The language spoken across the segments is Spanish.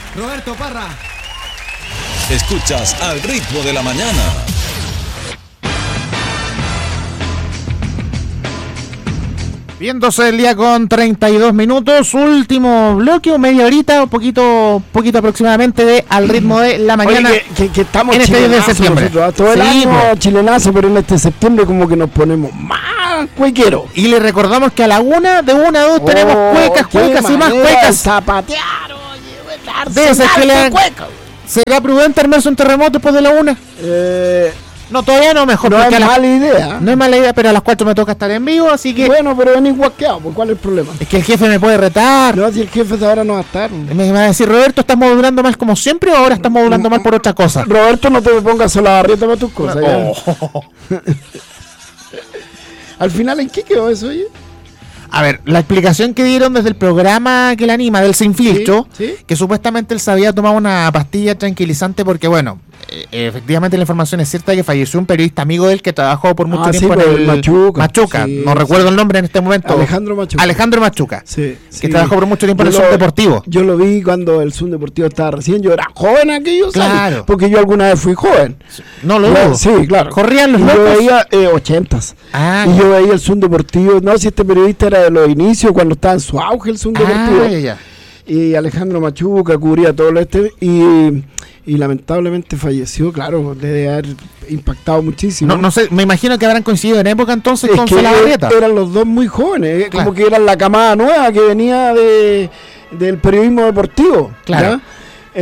Roberto Parra. Escuchas Al Ritmo de la Mañana. Viéndose el día con 32 minutos, último bloque, media horita, un poquito aproximadamente de Al Ritmo de la Mañana. Oye, que estamos en este mes de septiembre. Nosotros, todo el año chilenazo, pero en este septiembre como que nos ponemos más cuequeros. Y le recordamos que a la una, de 1 a 2 tenemos cuecas y más cuecas. Zapatear, oye, De esas que le ¿será prudente armarse un terremoto después de la 1? No, todavía no, mejor. No es mala idea. No es mala idea, pero a las 4 me toca estar en vivo, así que... Bueno, pero venís guasqueado, pues ¿cuál es el problema? Es que el jefe me puede retar. No, si el jefe de ahora no va a estar. Me va a decir, Roberto, ¿estás modulando mal como siempre o ahora estás modulando mal por otra cosa? Roberto, no te pongas sola barrieta para tus cosas. Al final, ¿en qué quedó eso, oye? A ver, la explicación que dieron desde el programa que la anima, del Sin Filtro, ¿Sí? que supuestamente él se había tomado una pastilla tranquilizante porque, bueno, efectivamente la información es cierta que falleció un periodista amigo de él que trabajó por mucho tiempo en el Machuca. Sí, no recuerdo el nombre en este momento. Alejandro Machuca. Que trabajó por mucho tiempo en el Zoom Deportivo. Yo lo vi cuando el Zoom Deportivo estaba recién. Yo era joven aquello, claro. ¿sabes? Porque yo alguna vez fui joven. No lo dudo. Sí, claro. Corrían los locos. Yo veía 80s. Y yo veía el Zoom Deportivo. No, si este periodista era de los inicios, cuando estaba en su auge el Zoom Deportivo. Y Alejandro Machuca cubría todo lo y lamentablemente falleció, claro, debe haber impactado muchísimo. No sé, me imagino que habrán coincidido en época entonces con Salabarrieta. Eran los dos muy jóvenes, claro. Como que eran la camada nueva que venía del periodismo deportivo. Claro. ¿Ya?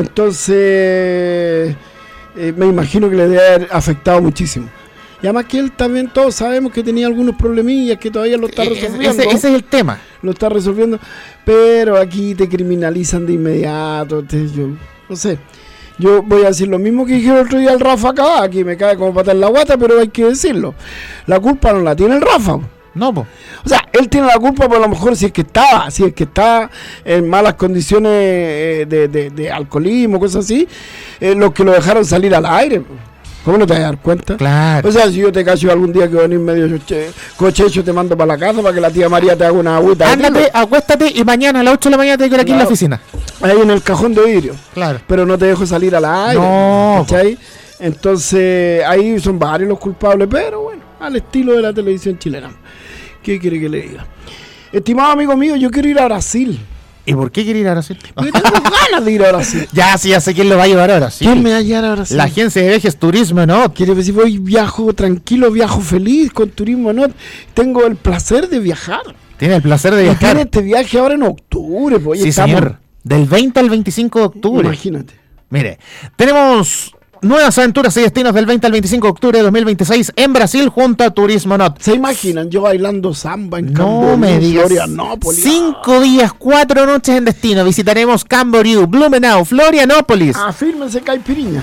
Entonces, me imagino que le debe haber afectado muchísimo. Y además que él también, todos sabemos que tenía algunos problemillas que todavía lo está resolviendo. Ese es el tema. Lo está resolviendo, pero aquí te criminalizan de inmediato. Yo no sé. Yo voy a decir lo mismo que dije el otro día al Rafa acá, aquí me cae como pata en la guata, pero hay que decirlo. La culpa no la tiene el Rafa. No, po. O sea, él tiene la culpa, pero a lo mejor si es que está en malas condiciones de alcoholismo, cosas así, los que lo dejaron salir al aire. ¿Cómo no te vas a dar cuenta? Claro. O sea, si yo te cacho algún día que venís medio cochecho, te mando para la casa para que la tía María te haga una agüita. Ándate, acuéstate y mañana a las 8 de la mañana te quedo aquí en la oficina. Ahí en el cajón de vidrio. Claro. Pero no te dejo salir al aire. No. ¿Cachai? Entonces, ahí son varios los culpables, pero bueno, al estilo de la televisión chilena. ¿Qué quiere que le diga? Estimado amigo mío, yo quiero ir a Brasil. ¿Y por qué quiere ir a Brasil? Porque tengo ganas de ir a Brasil. Ya sé quién lo va a llevar a Brasil. ¿Quién me va a llevar a Brasil? La agencia de viajes Turismo Not. Quiere decir, voy, viajo tranquilo, viajo feliz con Turismo Not. Tengo el placer de viajar. Tiene el placer de viajar. Tiene este viaje ahora en octubre. Pues, sí, señor. Del 20 al 25 de octubre. Imagínate. Mire, tenemos nuevas aventuras y destinos del 20 al 25 de octubre de 2026 en Brasil junto a Turismo Not. ¿Se imaginan yo bailando samba en Camboriú, me digas. Florianópolis? 5 días, 4 noches en destino. Visitaremos Camboriú, Blumenau, Florianópolis. Afírmense, caipiriña.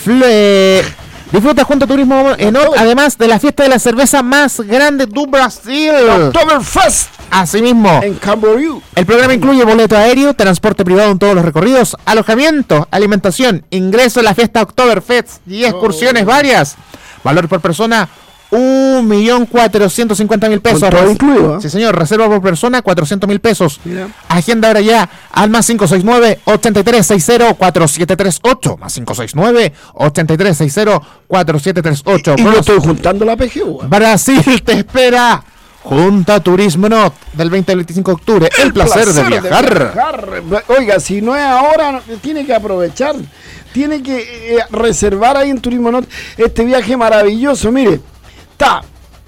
Disfruta junto a Turismo Not, además de la fiesta de la cerveza más grande de Brasil. Oktoberfest. Asimismo, en Camboriú. El programa incluye boleto aéreo, transporte privado en todos los recorridos, alojamiento, alimentación, ingreso a la fiesta Oktoberfest y excursiones varias. Valor por persona, 1.450.000 pesos. Con todo incluido, ¿eh? Sí, señor. Reserva por persona, 400.000 pesos. Mira. Agenda ahora ya al más 569-8360-4738. Más 569-8360-4738. Y yo estoy juntando la PGU. Brasil te espera. Junta a Turismo Not del 20 al 25 de octubre. El placer de viajar. Oiga, si no es ahora, tiene que aprovechar. Tiene que reservar ahí en Turismo Not este viaje maravilloso. Mire, está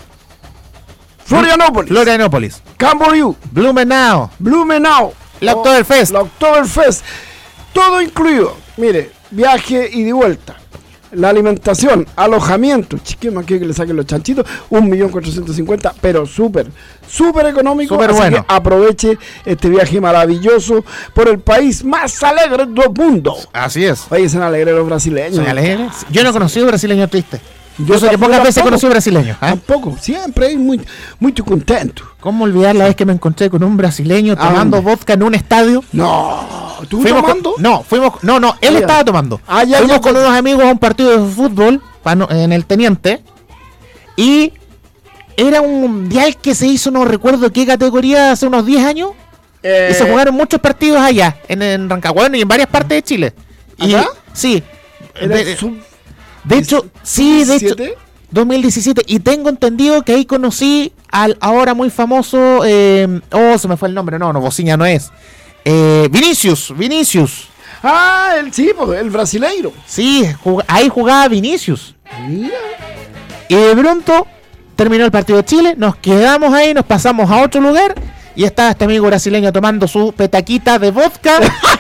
Florianópolis, Camboriú, Blumenau, la Oktoberfest. Todo incluido. Mire, viaje y de vuelta. La alimentación, alojamiento, ¿qué más quiere que le saquen los chanchitos? 1.450.000, pero súper económico. Súper bueno. Que aproveche este viaje maravilloso por el país más alegre del mundo. Así es. Oye, son alegres los brasileños. ¿Son alegres? Yo no he conocido brasileños tristes. Yo sé que pocas veces he conocido brasileños. Tampoco, siempre hay muy contento. ¿Cómo olvidar la vez que me encontré con un brasileño tomando vodka en un estadio? No, ¿tú tomando? Él estaba tomando. Fuimos con unos amigos a un partido de fútbol en el Teniente y era un mundial que se hizo, no recuerdo qué categoría, hace unos 10 años. Y se jugaron muchos partidos allá, en Rancagüeno y en varias partes de Chile. ¿Acá? Sí. De hecho, 2017. Y tengo entendido que ahí conocí al ahora muy famoso... se me fue el nombre. No, Bociña no es. Vinicius. El brasileiro. Sí, ahí jugaba Vinicius. Mira. Y de pronto terminó el partido de Chile, nos quedamos ahí, nos pasamos a otro lugar y estaba este amigo brasileño tomando su petaquita de vodka.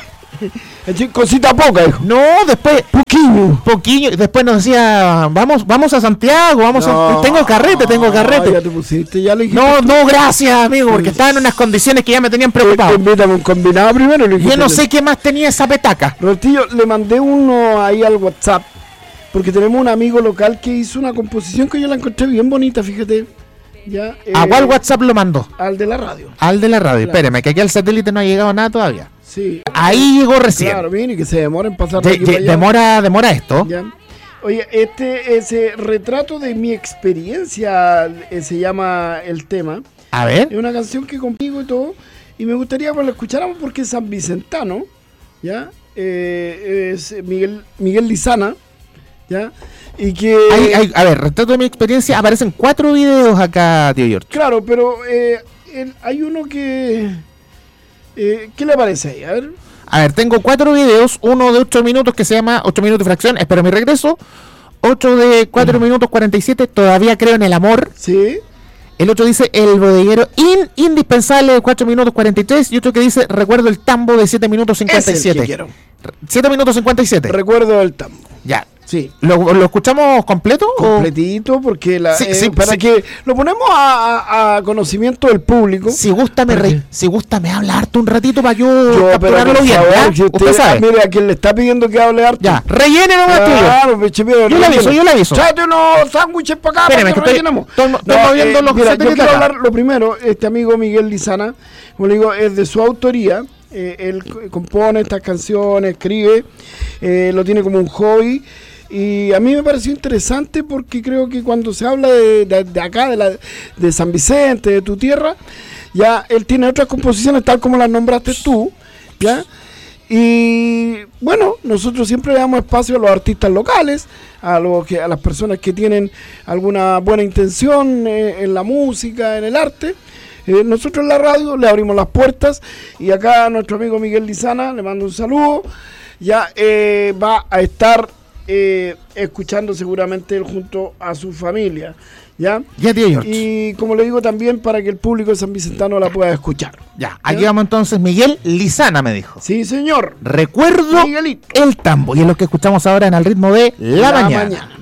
Cosita poca, hijo. No, después poquillo. Después nos decía, vamos a Santiago, tengo carrete. Ya te pusiste, ya le dijiste. No, gracias, amigo, porque estaba en unas condiciones que ya me tenían preocupado. Invítame un combinado primero. Yo no sé qué más tenía esa petaca. Robertillo, le mandé uno ahí al WhatsApp, porque tenemos un amigo local que hizo una composición que yo la encontré bien bonita, fíjate. Ya, ¿a cuál WhatsApp lo mandó? Al de la radio. Claro. Espéreme, que aquí al satélite no ha llegado nada todavía. Sí. Ahí llegó recién. Claro, mire, que se demora en pasar demora esto. Ya. Oye, ese retrato de mi experiencia se llama el tema. A ver. Es una canción que conmigo y todo. Y me gustaría que lo escucháramos porque es San Vicentano. ¿Ya? Es Miguel Lizana. ¿Ya? Y que... a ver, retrato de mi experiencia. Aparecen 4 videos acá, tío George. Claro, pero hay uno que... ¿qué le parece ahí? A ver, tengo 4 videos. Uno de 8 minutos que se llama 8 minutos y fracción, espero mi regreso. 8 de 4 minutos 47, todavía creo en el amor. Sí. El otro dice el bodeguero indispensable de 4 minutos 43. Y otro que dice recuerdo el tambo de 7 minutos 57. Es el que quiero. 7 minutos 57. Recuerdo el tambo. Ya. Sí. ¿Lo escuchamos completo? Completito, porque para que lo ponemos a conocimiento del público. Si gusta me habla harto un ratito para yo capturarlo bien. Si usted sabe. Mire, a quien le está pidiendo que hable harto. Ya, rellene nomás tuyo. Yo le aviso. Tráete unos sándwiches para acá. Espérame, que estoy viendo los mira, yo quiero hablar lo primero. Este amigo Miguel Lizana, como le digo, es de su autoría. Él compone estas canciones, escribe, lo tiene como un hobby. Y a mí me pareció interesante porque creo que cuando se habla de acá, de San Vicente, de tu tierra, ya él tiene otras composiciones tal como las nombraste tú, ¿ya? Y bueno, nosotros siempre le damos espacio a los artistas locales, a las personas que tienen alguna buena intención en la música, en el arte. Nosotros en la radio le abrimos las puertas y acá a nuestro amigo Miguel Lizana le mando un saludo. Ya va a estar escuchando seguramente él junto a su familia, ¿ya? Ya, tío George. Y como le digo también para que el público de San Vicentano la pueda escuchar. Ya, aquí vamos entonces. Miguel Lizana me dijo. Sí, señor. Recuerdo Miguelito. el tambo. Y es lo que escuchamos ahora en el ritmo de la mañana.